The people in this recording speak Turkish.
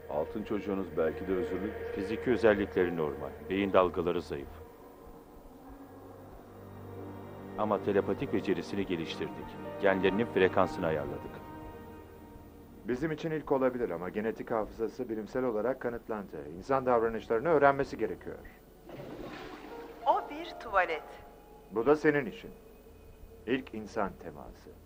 Altın çocuğunuz belki de özürlü. Fiziki özellikleri normal. Beyin dalgaları zayıf. Ama telepatik becerisini geliştirdik. Genlerinin frekansını ayarladık. Bizim için ilk olabilir ama genetik hafızası bilimsel olarak kanıtlandı. İnsan davranışlarını öğrenmesi gerekiyor. O bir tuvalet. Bu da senin işin. İlk insan teması.